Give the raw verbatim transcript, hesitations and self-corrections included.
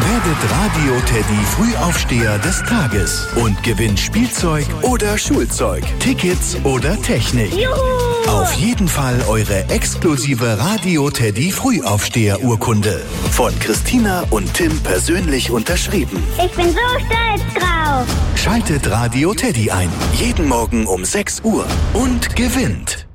Werdet Radio Teddy Frühaufsteher des Tages und gewinnt Spielzeug oder Schulzeug, Tickets oder Technik. Juhu! Auf jeden Fall eure exklusive Radio Teddy Frühaufsteher-Urkunde. Von Christina und Tim persönlich unterschrieben. Ich bin so stolz drauf. Schaltet Radio Teddy ein. Jeden Morgen um sechs Uhr und gewinnt.